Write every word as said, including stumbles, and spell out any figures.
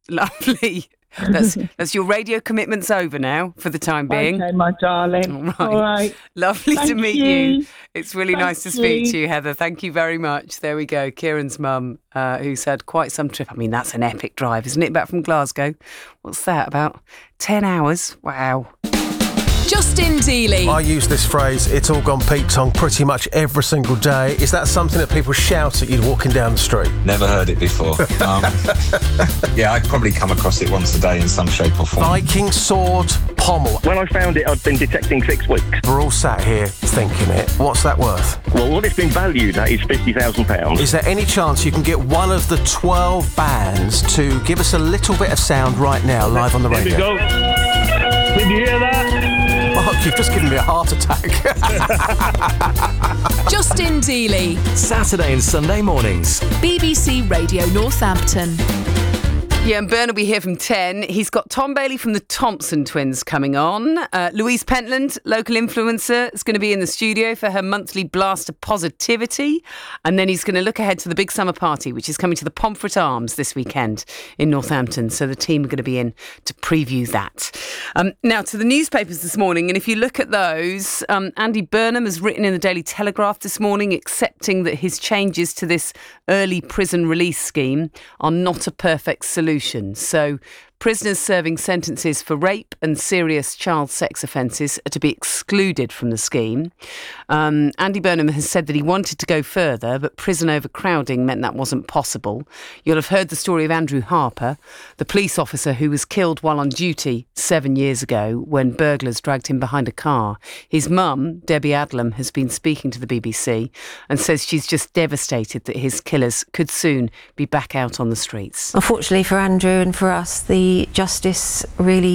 Lovely. That's that's your radio commitment's over now for the time being. Okay, my darling. All right. All right. Lovely Thank to meet you. you. It's really Thank nice to speak you. to you, Heather. Thank you very much. There we go. Kieran's mum, uh, who's had quite some trip. I mean, that's an epic drive, isn't it? Back from Glasgow. What's that, about ten hours? Wow. Justin Dealey. I use this phrase, it's all gone Pete Tong, pretty much every single day. Is that something that people shout at you walking down the street? Never heard it before. Um, yeah, I'd probably come across it once a day in some shape or form. Viking sword pommel. When I found it, I'd been detecting six weeks. We're all sat here thinking it. What's that worth? Well, what it's been valued at is fifty thousand pounds. Is there any chance you can get one of the twelve bands to give us a little bit of sound right now, live on the radio? Here we go. Did you hear that? Mark, you've just given me a heart attack. Justin Dealey. Saturday and Sunday mornings. B B C Radio Northampton. Yeah, and Bern will be here from ten. He's got Tom Bailey from the Thompson Twins coming on. Uh, Louise Pentland, local influencer, is going to be in the studio for her monthly blast of positivity. And then he's going to look ahead to the big summer party, which is coming to the Pomfret Arms this weekend in Northampton. So the team are going to be in to preview that. Um, now, to the newspapers this morning. And if you look at those, um, Andy Burnham has written in the Daily Telegraph this morning accepting that his changes to this early prison release scheme are not a perfect solution. So prisoners serving sentences for rape and serious child sex offences are to be excluded from the scheme. Um, Andy Burnham has said that he wanted to go further, but prison overcrowding meant that wasn't possible. You'll have heard the story of Andrew Harper, the police officer who was killed while on duty seven years ago when burglars dragged him behind a car. His mum, Debbie Adlam, has been speaking to the B B C and says she's just devastated that his killers could soon be back out on the streets. Unfortunately for Andrew and for us, the justice really